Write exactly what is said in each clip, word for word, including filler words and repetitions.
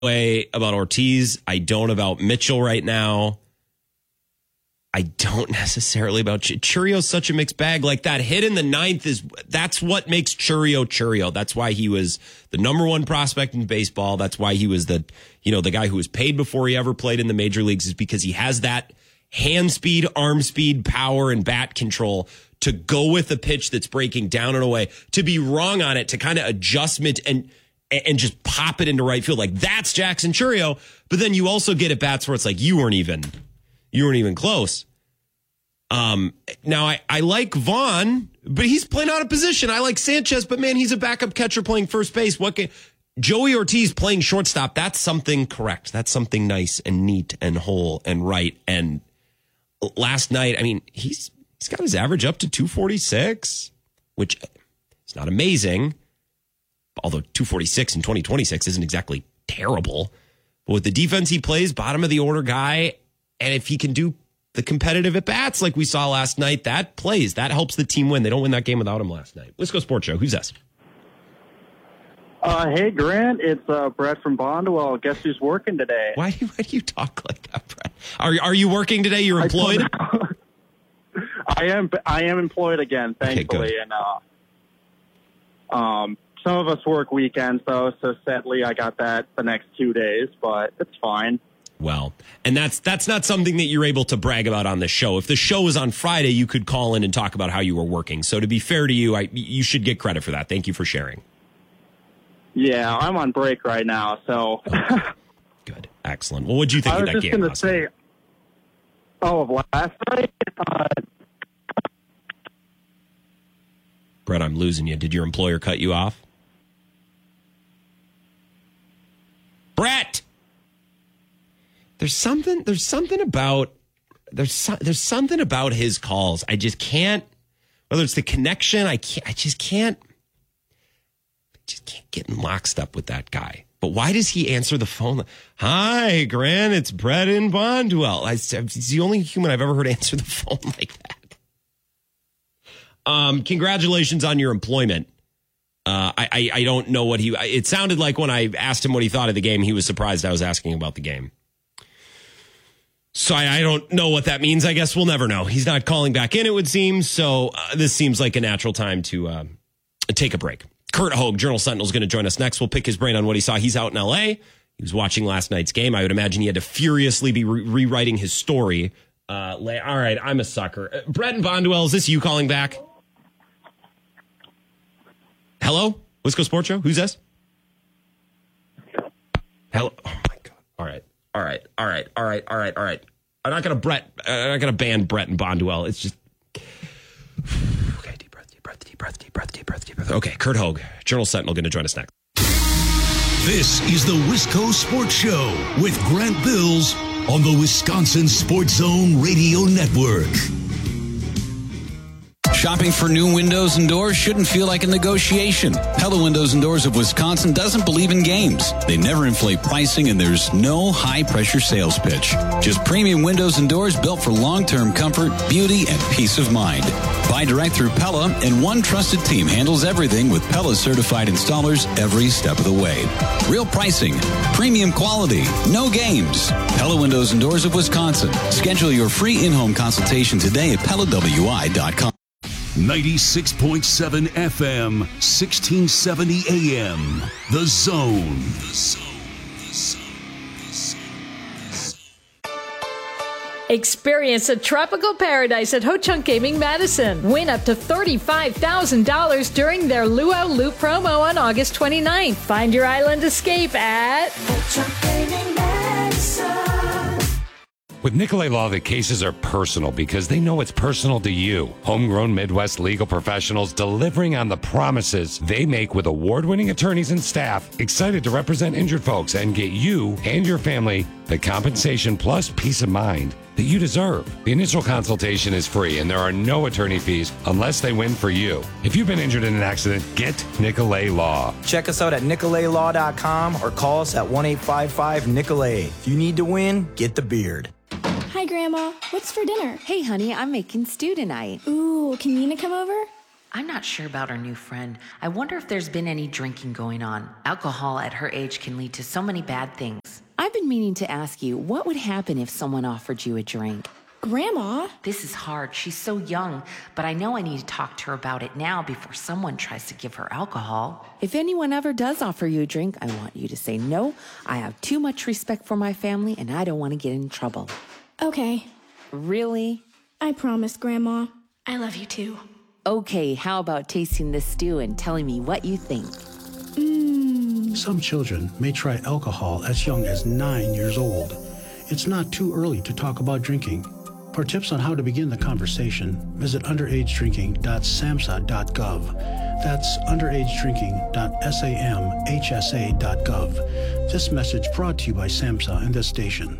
way about Ortiz. I don't about Mitchell right now. I don't necessarily about Ch- Churio's such a mixed bag. Like that hit in the ninth is that's what makes Churio Churio. That's why he was the number one prospect in baseball. That's why he was the, you know, the guy who was paid before he ever played in the major leagues, is because he has that hand speed, arm speed, power, and bat control to go with a pitch that's breaking down and away, to be wrong on it, to kind of adjustment and and just pop it into right field. Like that's Jackson Churio. But then you also get at bats where it's like you weren't even. You weren't even close. Um, now, I, I like Vaughn, but he's playing out of position. I like Sanchez, but man, he's a backup catcher playing first base. What can, Joey Ortiz playing shortstop, that's something correct. That's something nice and neat and whole and right. And last night, I mean, he's he's got his average up to two forty-six, which is not amazing. Although two forty-six in twenty twenty-six isn't exactly terrible. But with the defense he plays, bottom of the order guy, and if he can do the competitive at-bats like we saw last night, that plays. That helps the team win. They don't win that game without him last night. Let's go Sports Show. Who's this? Uh, hey, Grant. It's uh, Brett from Bondwell. Guess who's working today? Why do, why do you talk like that, Brett? Are, are you working today? You're employed? I, I am I am employed again, thankfully. Okay, and uh, um, some of us work weekends, though, so sadly I got that the next two days, but it's fine. Well, and that's that's not something that you're able to brag about on the show. If the show was on Friday, you could call in and talk about how you were working. So to be fair to you, I, you should get credit for that. Thank you for sharing. Yeah, I'm on break right now, so. Okay. Good. Excellent. Well, what did you think I of that game? I was just going to say, oh, of last night? Uh, Brett, I'm losing you. Did your employer cut you off? Brett! There's something. There's something about. There's so, there's something about his calls. I just can't. Whether it's the connection, I can't. I just can't. I just can't get in lockstep with that guy. But why does he answer the phone? Hi, Grant. It's Brett in Bondwell. I, he's the only human I've ever heard answer the phone like that. Um, congratulations on your employment. Uh, I, I I don't know what he. It sounded like when I asked him what he thought of the game, he was surprised I was asking about the game. So I, I don't know what that means. I guess we'll never know. He's not calling back in, it would seem. So uh, this seems like a natural time to uh, take a break. Curt Hogue, Journal Sentinel, is going to join us next. We'll pick his brain on what he saw. He's out in L A. He was watching last night's game. I would imagine he had to furiously be re- rewriting his story. Uh, lay- All right, I'm a sucker. Uh, Brett and Bondwell, is this you calling back? Hello? Let's go Sports Show. Who's this? Hello? Oh, my God. All right. All right, all right, all right, all right, all right. I'm not gonna Brett. I'm not gonna ban Brett and Bondwell. It's just okay. Deep breath, deep breath, deep breath, deep breath, deep breath, deep breath. Okay, Curt Hogue, Journal Sentinel, going to join us next. This is the Wisco Sports Show with Grant Bills on the Wisconsin Sports Zone Radio Network. Shopping for new windows and doors shouldn't feel like a negotiation. Pella Windows and Doors of Wisconsin doesn't believe in games. They never inflate pricing, and there's no high-pressure sales pitch. Just premium windows and doors built for long-term comfort, beauty, and peace of mind. Buy direct through Pella, and one trusted team handles everything with Pella certified installers every step of the way. Real pricing, premium quality, no games. Pella Windows and Doors of Wisconsin. Schedule your free in-home consultation today at Pella W I dot com. ninety-six point seven F M, sixteen seventy A M. The Zone. The Zone. The Zone. The Zone. The Zone. Experience a tropical paradise at Ho-Chunk Gaming Madison. Win up to thirty-five thousand dollars during their Luau Loop promo on August twenty-ninth. Find your island escape at Ho-Chunk Gaming Madison. With Nicolay Law, the cases are personal because they know it's personal to you. Homegrown Midwest legal professionals delivering on the promises they make with award-winning attorneys and staff, excited to represent injured folks and get you and your family the compensation plus peace of mind that you deserve. The initial consultation is free and there are no attorney fees unless they win for you. If you've been injured in an accident, get Nicolay Law. Check us out at nicolay law dot com or call us at one eight five five Nicolay. If you need to win, get the beard. Hi, Grandma. What's for dinner? Hey, honey, I'm making stew tonight. Ooh, can Nina come over? I'm not sure about our new friend. I wonder if there's been any drinking going on. Alcohol at her age can lead to so many bad things. I've been meaning to ask you, what would happen if someone offered you a drink? Grandma? This is hard. She's so young, but I know I need to talk to her about it now before someone tries to give her alcohol. If anyone ever does offer you a drink, I want you to say no. I have too much respect for my family, and I don't want to get in trouble. Okay. Really? I promise, Grandma. I love you too. Okay, how about tasting this stew and telling me what you think? Mmm. Some children may try alcohol as young as nine years old. It's not too early to talk about drinking. For tips on how to begin the conversation, visit underage drinking dot samhsa dot gov. That's underage drinking dot samhsa dot gov. This message brought to you by SAMHSA and this station.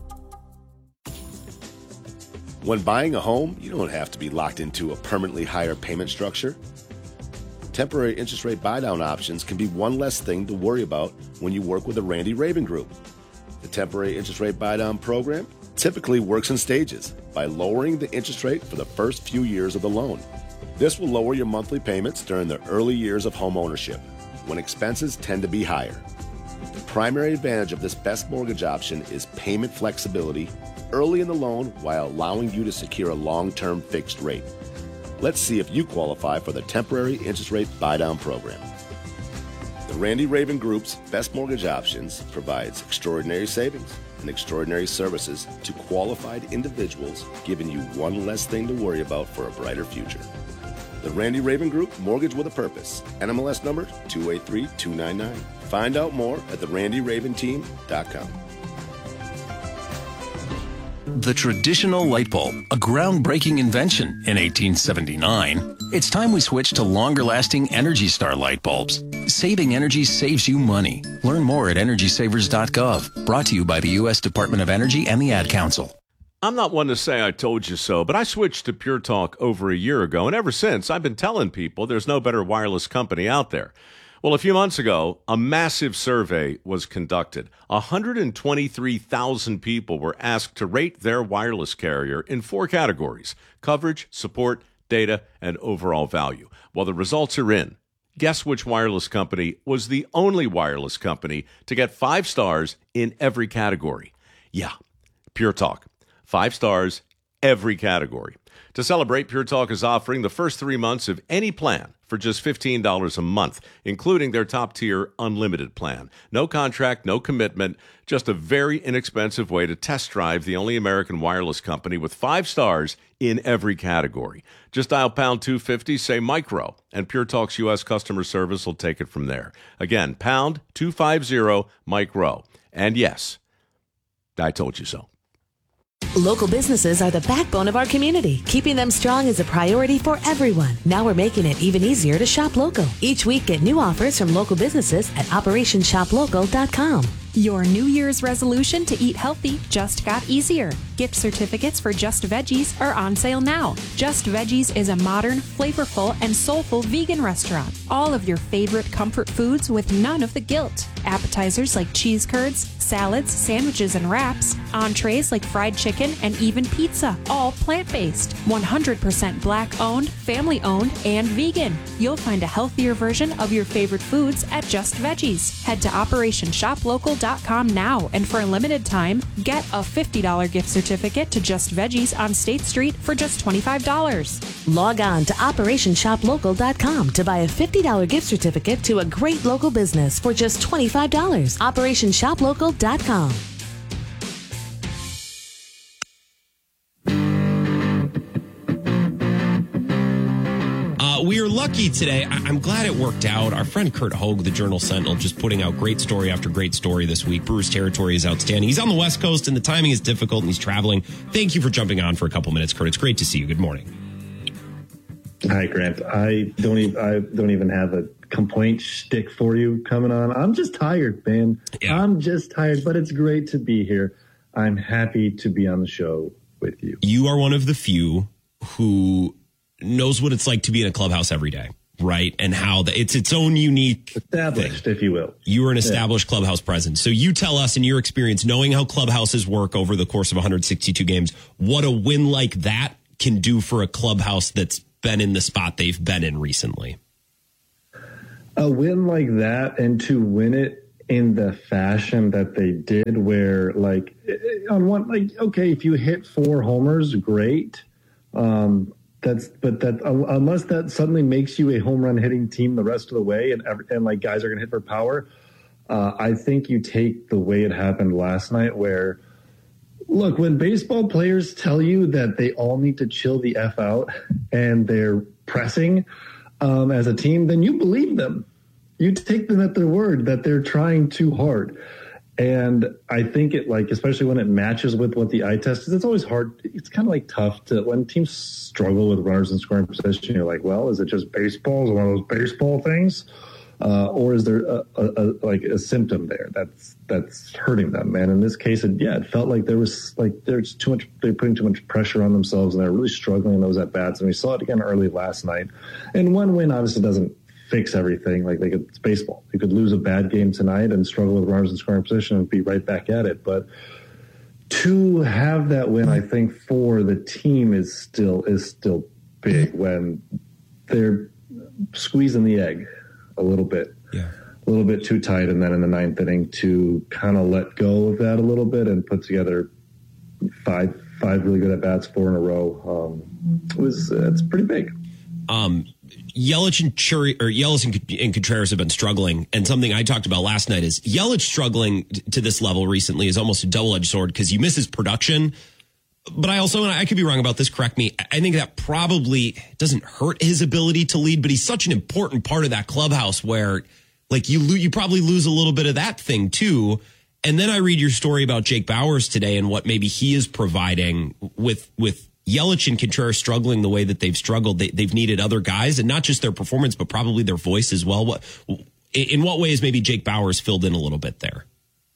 When buying a home, you don't have to be locked into a permanently higher payment structure. Temporary interest rate buy-down options can be one less thing to worry about when you work with the Randy Raven Group. The temporary interest rate buy-down program typically works in stages by lowering the interest rate for the first few years of the loan. This will lower your monthly payments during the early years of home ownership, when expenses tend to be higher. The primary advantage of this best mortgage option is payment flexibility early in the loan while allowing you to secure a long-term fixed rate. Let's see if you qualify for the temporary interest rate buy-down program. The Randy Raven Group's Best Mortgage Options provides extraordinary savings and extraordinary services to qualified individuals, giving you one less thing to worry about for a brighter future. The Randy Raven Group, Mortgage with a Purpose. N M L S number two eight three two nine nine. Find out more at the randy raven team dot com. The traditional light bulb, a groundbreaking invention in eighteen seventy-nine. It's time we switch to longer-lasting Energy Star light bulbs. Saving energy saves you money. Learn more at energy savers dot gov. Brought to you by the U S Department of Energy and the Ad Council. I'm not one to say I told you so, but I switched to Pure Talk over a year ago, and ever since, I've been telling people there's no better wireless company out there. Well, a few months ago, a massive survey was conducted. one hundred twenty-three thousand people were asked to rate their wireless carrier in four categories: coverage, support, data, and overall value. Well, the results are in. Guess which wireless company was the only wireless company to get five stars in every category? Yeah, Pure Talk. Five stars, every category. To celebrate, Pure Talk is offering the first three months of any plan for just fifteen dollars a month, including their top-tier unlimited plan. No contract, no commitment, just a very inexpensive way to test drive the only American wireless company with five stars in every category. Just dial pound two fifty, say micro, and Pure Talk's U S customer service will take it from there. Again, pound two fifty, micro. And yes, I told you so. Local businesses are the backbone of our community. Keeping them strong is a priority for everyone. Now we're making it even easier to shop local. Each week, get new offers from local businesses at operation shop local dot com. Your New Year's resolution to eat healthy just got easier. Gift certificates for Just Veggies are on sale now. Just Veggies is a modern, flavorful, and soulful vegan restaurant. All of your favorite comfort foods with none of the guilt. Appetizers like cheese curds, salads, sandwiches, and wraps. Entrees like fried chicken and even pizza. All plant-based. one hundred percent black-owned, family-owned, and vegan. You'll find a healthier version of your favorite foods at Just Veggies. Head to operation shop local dot com now, and for a limited time, get a fifty dollars gift certificate to Just Veggies on State Street for just twenty-five dollars. Log on to operation shop local dot com to buy a fifty dollars gift certificate to a great local business for just twenty-five dollars. operation shop local dot com. We are lucky today. I- I'm glad it worked out. Our friend Kurt Hogue, the Journal Sentinel, just putting out great story after great story this week. Brewers territory is outstanding. He's on the West Coast, and the timing is difficult, and he's traveling. Thank you for jumping on for a couple minutes, Kurt. It's great to see you. Good morning. Hi, Grant. I don't even I don't even have a complaint shtick for you coming on. I'm just tired, man. Yeah. I'm just tired, but it's great to be here. I'm happy to be on the show with you. You are one of the few who knows what it's like to be in a clubhouse every day, right? And how the, it's its own unique established, thing. If you will. You are an established yeah. clubhouse presence. So you tell us, in your experience, knowing how clubhouses work over the course of one hundred sixty-two games, what a win like that can do for a clubhouse that's been in the spot they've been in recently. A win like that, and to win it in the fashion that they did, where like on one, like, okay, if you hit four homers, great. Um, that's, but that unless that suddenly makes you a home run hitting team the rest of the way, and and like guys are going to hit for power, uh, I think you take the way it happened last night, where look, when baseball players tell you that they all need to chill the F out and they're pressing um, as a team, then you believe them. You take them at their word that they're trying too hard. And I think it, like, especially when it matches with what the eye test is, it's always hard. It's kind of like tough to, when teams struggle with runners in scoring position, you're like, well, is it just baseball? Is it one of those baseball things? Uh, or is there a, a, a, like a symptom there that's that's hurting them? And in this case, it, yeah, it felt like there was like there's too much. They're putting too much pressure on themselves, and they're really struggling in those at bats. And we saw it again early last night. And one win obviously doesn't fix everything. Like they could, it's baseball. You could lose a bad game tonight and struggle with runners in scoring position and be right back at it. But to have that win, I think for the team is still is still big when they're squeezing the egg a little bit, yeah, a little bit too tight, and then in the ninth inning to kind of let go of that a little bit and put together five five really good at bats, four in a row. Um, it was uh, it's pretty big. Um, Yelich and Churi, or Yelich and, and Contreras have been struggling, and something I talked about last night is Yelich struggling to this level recently is almost a double-edged sword because you miss his production. But I also, and I could be wrong about this, correct me, I think that probably doesn't hurt his ability to lead, but he's such an important part of that clubhouse where, like, you lo- you probably lose a little bit of that thing, too. And then I read your story about Jake Bauers today and what maybe he is providing with with Yelich and Contreras struggling the way that they've struggled. They, they've needed other guys, and not just their performance, but probably their voice as well. What, in what ways maybe Jake Bauers filled in a little bit there?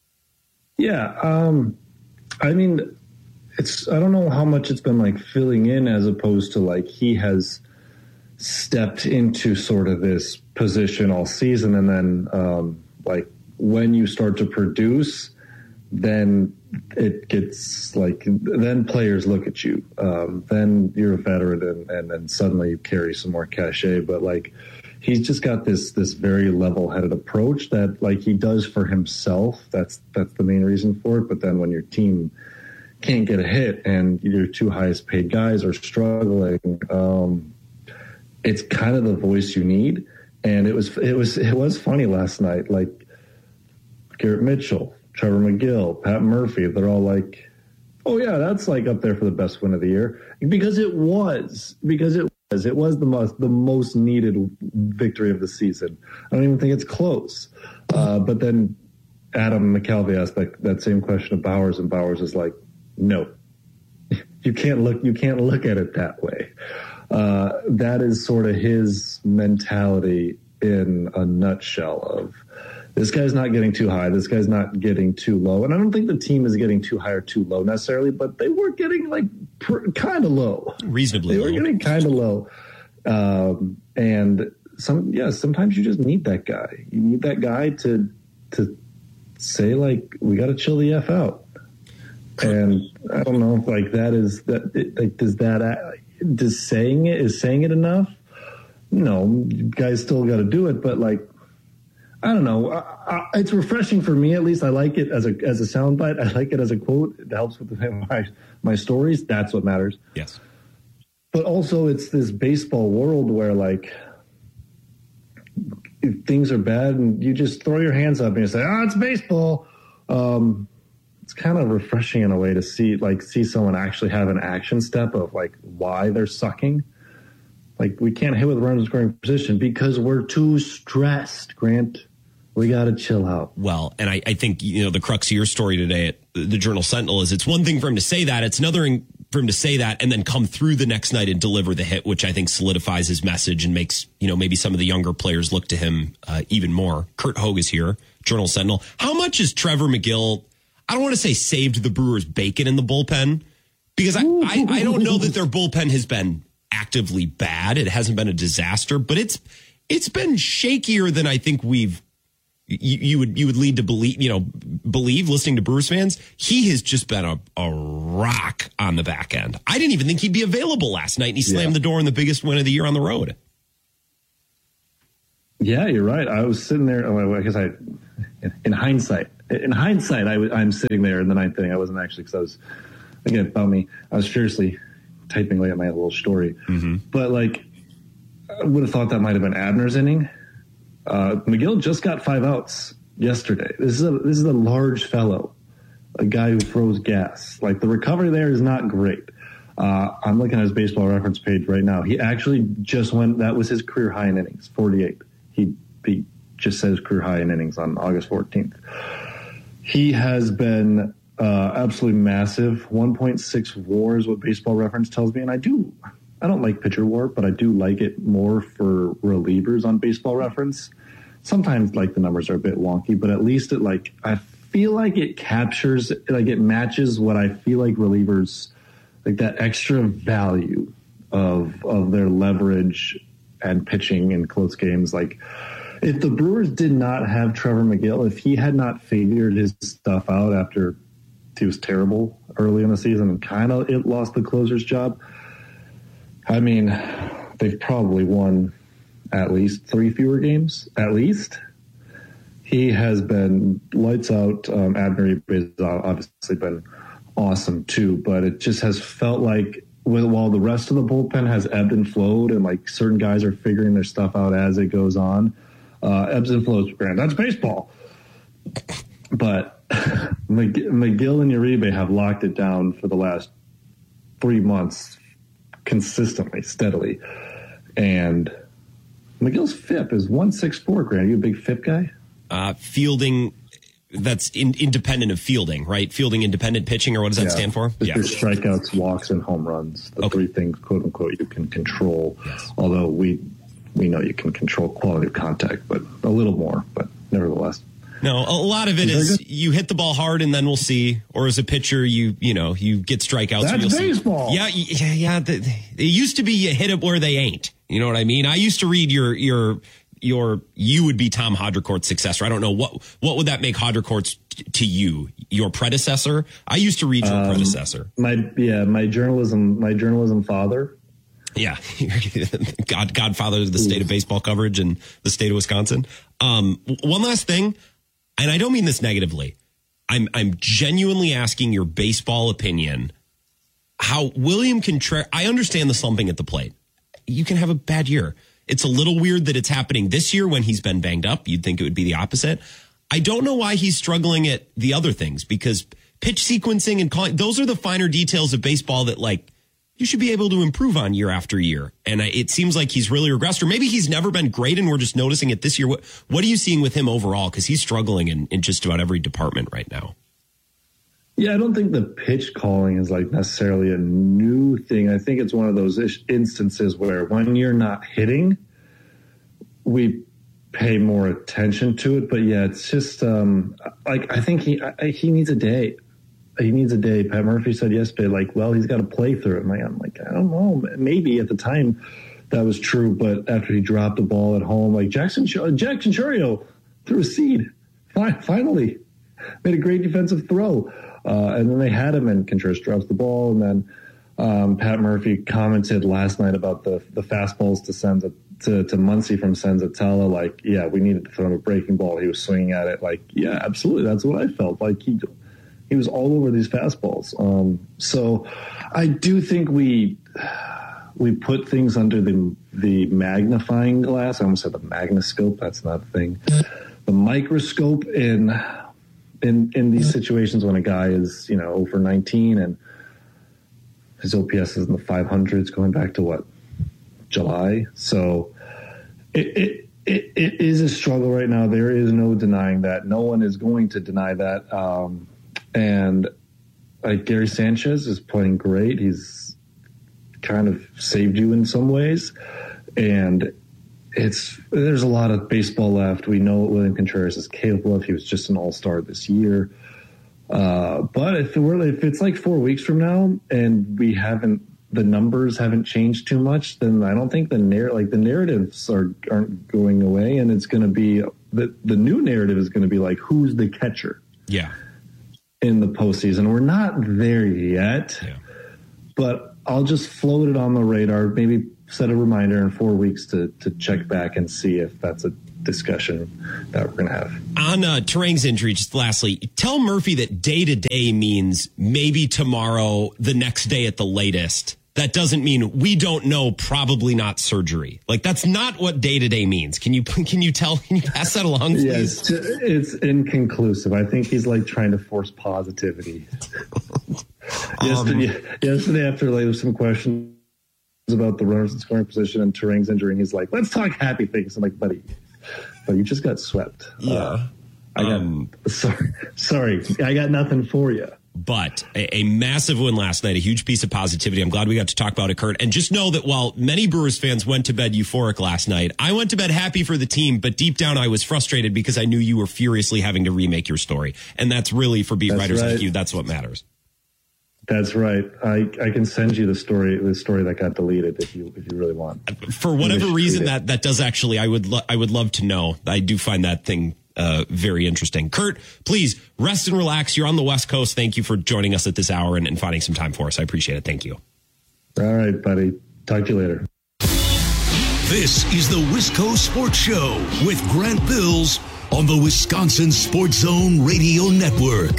Yeah, um, I mean... It's, I don't know how much it's been like filling in as opposed to like he has stepped into sort of this position all season. And then um, like when you start to produce, then it gets like, then players look at you. Um, then you're a veteran and, and then suddenly you carry some more cachet. But like he's just got this this very level-headed approach that like he does for himself. That's that's the main reason for it. But then when your team can't get a hit and your two highest paid guys are struggling, um, it's kind of the voice you need. And it was, it was, it was funny last night. Like Garrett Mitchell, Trevor McGill, Pat Murphy, they're all like, oh yeah, that's like up there for the best win of the year because it was, because it was, it was the most, the most needed victory of the season. I don't even think it's close. Uh, but then Adam McCalvy asked that, that same question of Bauers, and Bauers is like, no, you can't look, you can't look at it that way. Uh, that is sort of his mentality in a nutshell of this guy's not getting too high. This guy's not getting too low. And I don't think the team is getting too high or too low necessarily, but they were getting like pr- kind of low, reasonably they low. were getting kind of low. Um, and some, yeah, sometimes you just need that guy. You need that guy to, to say like, we got to chill the F out. And I don't know if like that is that it, like does that does saying it is saying it enough? No, you guys still got to do it, but like I don't know. I, I, it's refreshing for me at least. I like it as a as a soundbite. I like it as a quote. It helps with the, my my stories. That's what matters. Yes. But also, it's this baseball world where like if things are bad and you just throw your hands up and you say, "Oh, it's baseball." Um, It's kind of refreshing in a way to see, like, see someone actually have an action step of like why they're sucking. Like we can't hit with runners in scoring position because we're too stressed. Grant, we got to chill out. Well, and I, I think you know the crux of your story today at the Journal Sentinel is it's one thing for him to say that, it's another for him to say that and then come through the next night and deliver the hit, which I think solidifies his message and makes you know maybe some of the younger players look to him uh, even more. Kurt Hogue is here, Journal Sentinel. How much is Trevor McGill? I don't want to say saved the Brewers' bacon in the bullpen because I, I, I don't know that their bullpen has been actively bad. It hasn't been a disaster, but it's it's been shakier than I think we've you, you would you would lead to believe you know believe listening to Brewers fans. He has just been a, a rock on the back end. I didn't even think he'd be available last night, and he slammed yeah. the door in the biggest win of the year on the road. Yeah, you're right. I was sitting there. Oh, I guess I, in hindsight, in hindsight, I was, I'm sitting there in the ninth inning. I wasn't actually, because I was, again, about me, I was furiously typing away at my little story. Mm-hmm. But, like, I would have thought that might have been Abner's inning. Uh, McGill just got five outs yesterday. This is a this is a large fellow, a guy who throws gas. Like, the recovery there is not great. Uh, I'm looking at his baseball reference page right now. He actually just went, that was his career high in innings, forty-eight. He, he just says career high in innings on August fourteenth. He has been uh, absolutely massive. one point six WAR is what Baseball Reference tells me, and I do. I don't like pitcher WAR, but I do like it more for relievers on Baseball Reference. Sometimes, like, the numbers are a bit wonky, but at least it, like, I feel like it captures, like, it matches what I feel like relievers, like, that extra value of of their leverage and pitching in close games. Like, if the Brewers did not have Trevor McGill, if he had not figured his stuff out after he was terrible early in the season and kind of it lost the closer's job, I mean, they've probably won at least three fewer games, at least. He has been lights out. Um, Abner has obviously been awesome too, but it just has felt like with, while the rest of the bullpen has ebbed and flowed and, like, certain guys are figuring their stuff out as it goes on, uh, ebbs and flows, Grant. That's baseball. But McGill and Uribe have locked it down for the last three months consistently, steadily. And McGill's F I P is one sixty-four, Grant. Are you a big F I P guy? Uh, fielding, that's in, independent of fielding, right? Fielding independent pitching, or what does that yeah. stand for? It's yeah. your strikeouts, walks, and home runs. The okay. three things, quote unquote, you can control. Yes. Although we we know you can control quality of contact, but a little more. But nevertheless, no. A lot of it is, is you hit the ball hard, and then we'll see. Or as a pitcher, you you know you get strikeouts. That's and you'll baseball. See. Yeah, yeah, yeah. The, the, it used to be you hit it where they ain't. You know what I mean? I used to read your your. Your you would be Tom Haudricourt's successor. I don't know what what would that make Haudricourt's t- to you, your predecessor. I used to read your um, predecessor. My yeah, my journalism my journalism father. Yeah, God Godfather of the state of baseball coverage in the state of Wisconsin. Um, one last thing, and I don't mean this negatively. I'm I'm genuinely asking your baseball opinion. How William Contreras? I understand the slumping at the plate. You can have a bad year. It's a little weird that it's happening this year when he's been banged up. You'd think it would be the opposite. I don't know why he's struggling at the other things, because pitch sequencing and calling, those are the finer details of baseball that, like, you should be able to improve on year after year. And it seems like he's really regressed, or maybe he's never been great and we're just noticing it this year. What, what are you seeing with him overall? Because he's struggling in, in just about every department right now. Yeah, I don't think the pitch calling is, like, necessarily a new thing. I think it's one of those ish instances where when you're not hitting, we pay more attention to it. But yeah, it's just um, like I think he I, he needs a day. He needs a day. Pat Murphy said yesterday, like, well, he's got to play through it. And I'm like, I don't know. Maybe at the time that was true, but after he dropped the ball at home, like Jackson Jackson Chourio threw a seed. Finally, made a great defensive throw. Uh, and then they had him, and Contreras drops the ball. And then um, Pat Murphy commented last night about the the fastballs to Senza, to, to Muncy from Senzatella. Like, yeah, we needed to throw him a breaking ball. He was swinging at it. Like, yeah, absolutely. That's what I felt. Like, he he was all over these fastballs. Um, so I do think we we put things under the the magnifying glass. I almost said the magnoscope. That's not a thing. The microscope in in in these situations when a guy is, you know, over nineteen and his O P S is in the five hundreds going back to what, July. So it, it it it is a struggle right now. There is no denying that. No one is going to deny that. Um, and like Gary Sanchez is playing great. He's kind of saved you in some ways, and it's there's a lot of baseball left. We know what William Contreras is capable of. He was just an all-star this year. Uh, but if it were, if it's like four weeks from now and we haven't, the numbers haven't changed too much, then I don't think the narr- like the narratives are aren't going away, and it's going to be the the new narrative is going to be like, who's the catcher? Yeah. in the postseason. We're not there yet, yeah. but I'll just float it on the radar, maybe set a reminder in four weeks to, to check back and see if that's a discussion that we're going to have. On uh, Turang's injury, just lastly, tell Murphy that day-to-day means maybe tomorrow, the next day at the latest. That doesn't mean we don't know, probably not surgery. Like, that's not what day-to-day means. Can you can you tell, can you pass that along, please? Yes, it's inconclusive. I think he's like trying to force positivity. yesterday, um, yesterday, after like, some questions about the runners in scoring position and Turang's injury, and he's like, let's talk happy things. I'm like, buddy, but you just got swept. Yeah. Uh, I got, um, sorry, sorry, I got nothing for you. But a, a massive win last night, a huge piece of positivity. I'm glad we got to talk about it, Kurt. And just know that while many Brewers fans went to bed euphoric last night, I went to bed happy for the team, but deep down I was frustrated because I knew you were furiously having to remake your story. And that's really, for beat that's writers right. like you, that's what matters. That's right. I, I can send you the story the story that got deleted if you if you really want. For whatever reason, that, that does actually, I would lo- I would love to know. I do find that thing Uh, very interesting. Kurt, please rest and relax. You're on the West Coast. Thank you for joining us at this hour and, and finding some time for us. I appreciate it. Thank you. All right, buddy. Talk to you later. This is the Wisco Sports Show with Grant Bills on the Wisconsin Sports Zone Radio Network.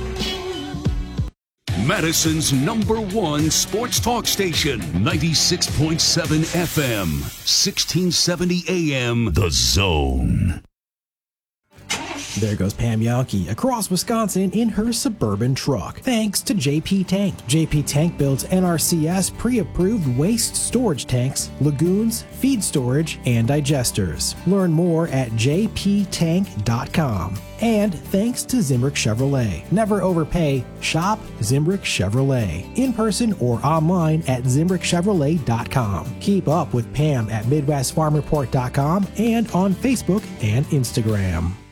Madison's number one sports talk station, ninety-six point seven F M, sixteen seventy A M, The Zone. There goes Pam Yonke across Wisconsin in her Suburban truck. Thanks to J P Tank. J P Tank builds N R C S pre-approved waste storage tanks, lagoons, feed storage, and digesters. Learn more at j p tank dot com. And thanks to Zimbrick Chevrolet. Never overpay. Shop Zimbrick Chevrolet. In person or online at zimbrick chevrolet dot com. Keep up with Pam at midwest farm report dot com and on Facebook and Instagram.